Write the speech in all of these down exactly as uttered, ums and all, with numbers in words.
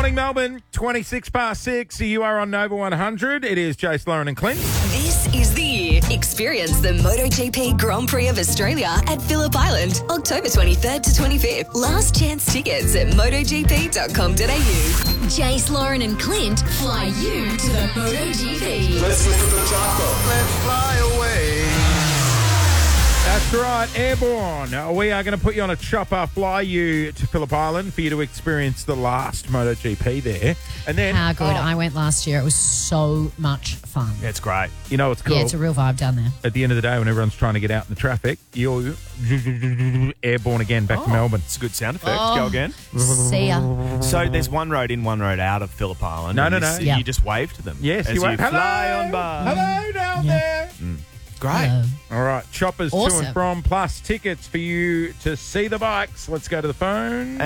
morning, Melbourne. twenty-six past six. You are on Nova one hundred. It is Jace, Lauren and Clint. This is the year. Experience the MotoGP Grand Prix of Australia at Phillip Island, October twenty-third to twenty-fifth. Last chance tickets at moto g p dot com dot a u. Jace, Lauren and Clint fly you to the MotoGP. Let's lift the chopper. Let's fly away. That's right, airborne. We are going to put you on a chopper, fly you to Phillip Island for you to experience the last MotoGP there. And then, How good. oh, I went last year. It was so much fun. Yeah, it's great. you know what's cool? Yeah, it's a real vibe down there. At the end of the day, when everyone's trying to get out in the traffic, you're airborne again back Oh, to Melbourne. It's a good sound effect. Oh. Go again. See ya. So there's one road in, one road out of Phillip Island. No, and no, you, no. s- Yeah. You just wave to them. Yes, as you you, wave. fly Hello. on by. Hello down Yeah. there. Great. Hello. All right, choppers to Awesome. and from, plus tickets for you to see the bikes. Let's go to the phone.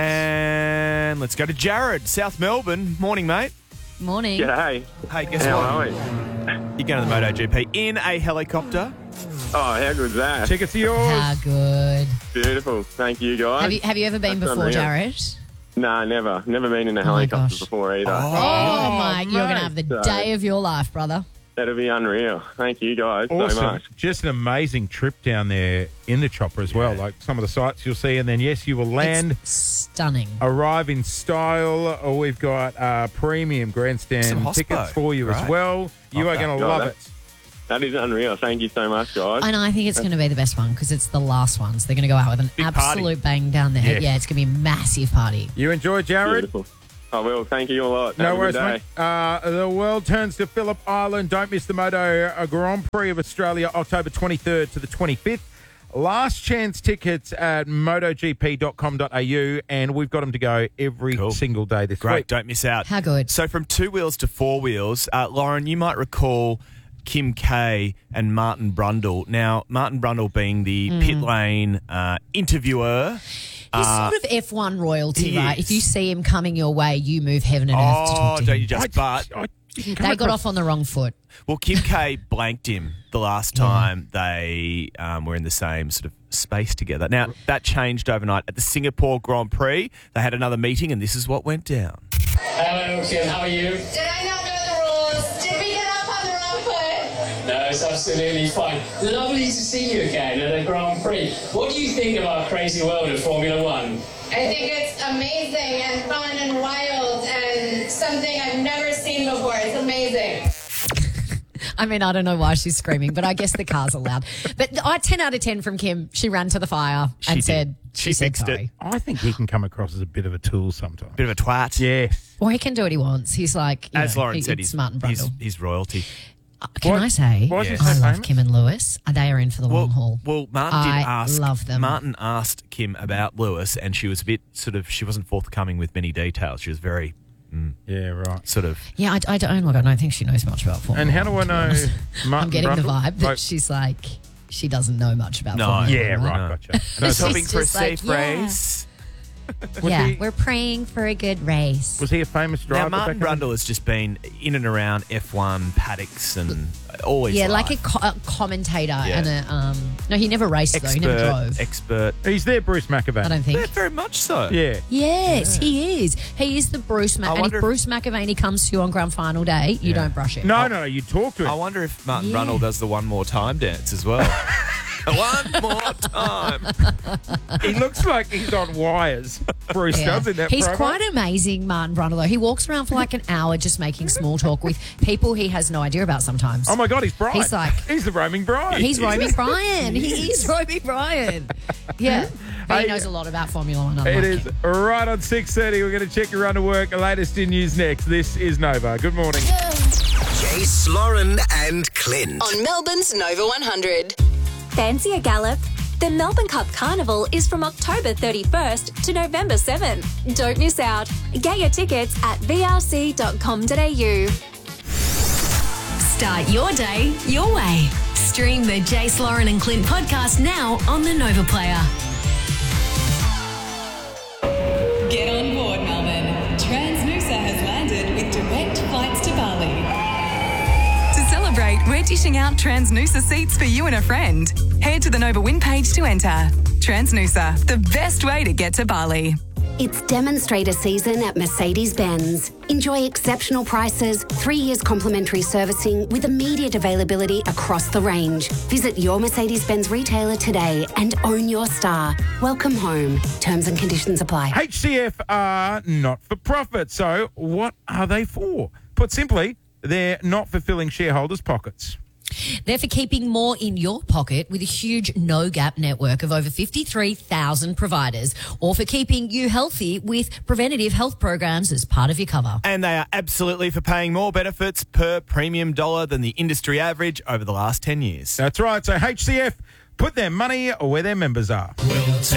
And let's go to Jared, South Melbourne. Morning, mate. Morning. G'day. Hey, guess How what? are we? You're going to the MotoGP in a helicopter. Oh, how good's that? Tickets are yours. How good. Beautiful. Thank you, guys. Have you have you ever been That's before, unreal. Jared? Nah, never. Never been in a Oh my helicopter gosh. before either. Oh, my, you're going mate. to have the So- day of your life, brother. That'll be unreal. Thank you, guys, so Awesome. much. Just an amazing trip down there in the chopper as well. Like some of the sights you'll see. And then, yes, you will land, It's stunning. arrive in style. Or we've got uh, premium grandstand Some hospo. tickets for you as Right. well. You are Okay. going to Oh, love that- it. That is unreal. Thank you so much, guys. And I think it's going to be the best one because it's the last one. So they're going to go out with an Big party. absolute bang down there. Yes. Yeah, it's going to be a massive party. You enjoy, Jared? Beautiful. I will. Thank you a lot. No Have a worries, good day. mate. Uh, the world turns to Phillip Island. Don't miss the Moto uh, Grand Prix of Australia, October twenty-third to the twenty-fifth. Last chance tickets at moto g p dot com dot a u, and we've got them to go every Cool. single day this Great. week. Don't miss out. How good. So from two wheels to four wheels, uh, Lauren, you might recall Kim Kay and Martin Brundle. Now, Martin Brundle being the Mm. pit lane uh, interviewer. He's Uh, sort of F one royalty, he right? is. If you see him coming your way, you move heaven and earth to Oh, talk to don't him. you just? But I- you can come They got across- off on the wrong foot. well, Kim Kay blanked him the last time they um, were in the same sort of space together. Now that changed overnight at the Singapore Grand Prix. They had another meeting, and this is what went down. Hello, Kim, how are you? Did I not know the rules? Did we get up on the wrong foot? No, it's absolutely fine. Lovely to see you again at a Grand Prix. What do you think of our crazy world of Formula One? I think it's amazing and fun and wild and something I've never seen before. It's amazing. I mean, I don't know why she's screaming, but I guess the car's allowed. But I ten out of ten from Kim. She ran to the fire She and did. said She she, said fixed it. sorry. I think he can come across as a bit of a tool sometimes. Bit of a twat. Yes. Or he can do what he wants. He's like, you As know, Lauren he- said, it's he's, Martin he's, Brundle. he's royalty. Uh, Can Why- I say, why is he Yes. so I love famous? Kim and Lewis. Uh, They are in for the long Well, haul. well, Martin I did ask. love them. Martin asked Kim about Lewis, and she was a bit sort of. She wasn't forthcoming with many details. She was very Yeah, right. sort of. Yeah, I, I don't look. I don't think she knows much about Formula And how One, do I to be know honest. Martin I'm getting the Brundle? vibe that Like- she's like she doesn't know much about No. Formula Yeah, One. right, No. gotcha. Just She's hoping for a just like, safe yeah. race. Was yeah, he- we're praying for a good race. Was he a famous driver? Now, Martin back in the- Brundle has just been in and around F one paddocks and always. Yeah, like a, live. co- a commentator Yeah. and a um. No, he never raced though. He never expert. drove. Expert. He's there, Bruce McAvaney. I don't think. Yeah, very much so. Yeah. Yes, he is. He is the Bruce. Ma- I and if wonder if- Bruce McAvaney comes to you on grand final day, you Yeah. don't brush him. No, no, no. You talk to him. I wonder if Martin Yeah. Brundle does the one more time dance as well. One more time. He looks like he's on wires. Bruce Yeah. does in that He's promo. quite amazing, Martin Brundle, though. He walks around for like an hour just making small talk with people he has no idea about sometimes. Oh my God, he's Brian. He's like- he's the roaming Brian. He's roaming Brian. He is roaming Brian. Yeah. But he Hey, knows a lot about Formula One. It unlike is him. right on six thirty. We're going to check your run to work. The latest in news next. This is Nova. Good morning. Jace, Lauren and Clint. On Melbourne's Nova one hundred. Fancy a gallop? The Melbourne Cup Carnival is from October thirty-first to November seventh. Don't miss out. Get your tickets at v r c dot com dot a u. Start your day your way. Stream the Jace, Lauren and Clint podcast now on the Nova Player. Get on board, Melbourne. Transnusa has landed with direct flights to Bali. To celebrate, we're dishing out Transnusa seats for you and a friend. Head to the Nova Win page to enter. Transnusa, the best way to get to Bali. It's demonstrator season at Mercedes-Benz. Enjoy exceptional prices, three years complimentary servicing with immediate availability across the range. Visit your Mercedes-Benz retailer today and own your star. Welcome home. Terms and conditions apply. H C F are not for profit, so what are they for? Put simply, they're not for filling shareholders' pockets. They're for keeping more in your pocket with a huge no-gap network of over fifty-three thousand providers, or for keeping you healthy with preventative health programs as part of your cover. And they are absolutely for paying more benefits per premium dollar than the industry average over the last ten years. That's right. So H C F, put their money where their members are.